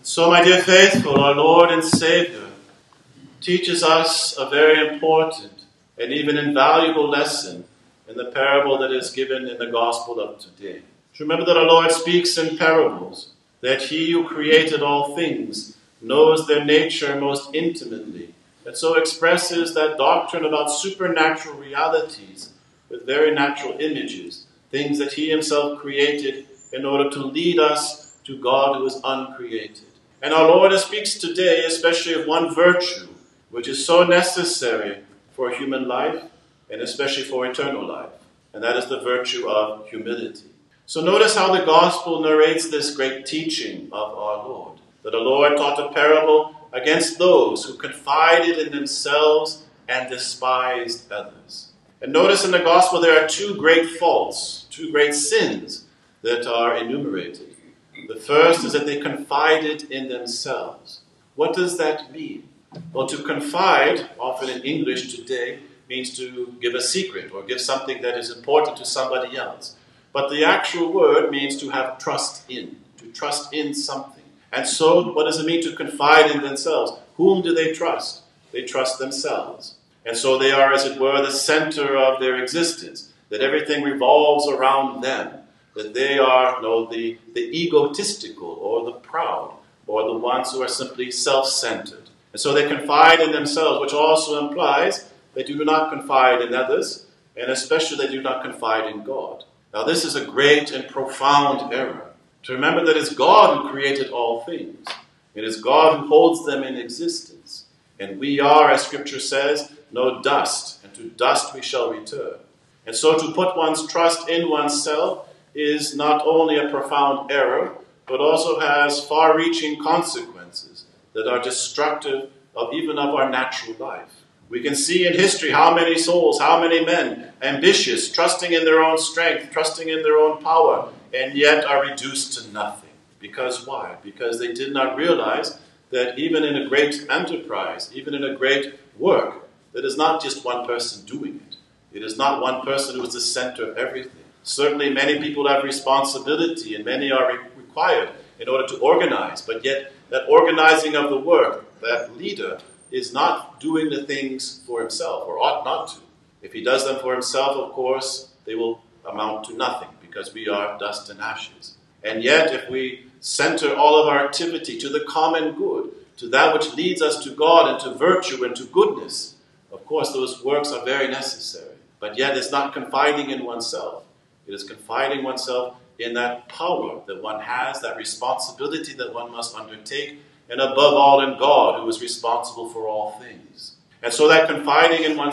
So, my dear faithful, our Lord and Savior teaches us a very important and even invaluable lesson in the parable that is given in the Gospel of today. Remember that our Lord speaks in parables, that He who created all things knows their nature most intimately, and so expresses that doctrine about supernatural realities with very natural images, things that He Himself created in order to lead us to God who is uncreated. And our Lord speaks today especially of one virtue which is so necessary for human life and especially for eternal life, and that is the virtue of humility. So notice how the Gospel narrates this great teaching of our Lord, that our Lord taught a parable against those who confided in themselves and despised others. And notice in the Gospel there are two great faults, two great sins that are enumerated. The first is that they confided in themselves. What does that mean? Well, to confide, often in English today, means to give a secret or give something that is important to somebody else. But the actual word means to have trust in, to trust in something. And so, what does it mean to confide in themselves? Whom do they trust? They trust themselves. And so they are, as it were, the center of their existence, that everything revolves around them, that they are the egotistical or the proud or the ones who are simply self-centered. And so they confide in themselves, which also implies they do not confide in others, and especially they do not confide in God. Now this is a great and profound error. To remember that it's God who created all things. It is God who holds them in existence. And we are, as Scripture says, no dust, and to dust we shall return. And so to put one's trust in oneself is not only a profound error, but also has far-reaching consequences that are destructive of even of our natural life. We can see in history how many souls, how many men, ambitious, trusting in their own strength, trusting in their own power, and yet are reduced to nothing. Because why? Because they did not realize that even in a great enterprise, even in a great work, that is not just one person doing it. It is not one person who is the center of everything. Certainly many people have responsibility and many are required in order to organize, but yet that organizing of the work, that leader, is not doing the things for himself, or ought not to. If he does them for himself, of course, they will amount to nothing, because we are dust and ashes. And yet, if we center all of our activity to the common good, to that which leads us to God and to virtue and to goodness, of course, those works are very necessary. But yet, it's not confiding in oneself. It is confiding oneself in that power that one has, that responsibility that one must undertake, and above all in God, who is responsible for all things. And so that confiding in oneself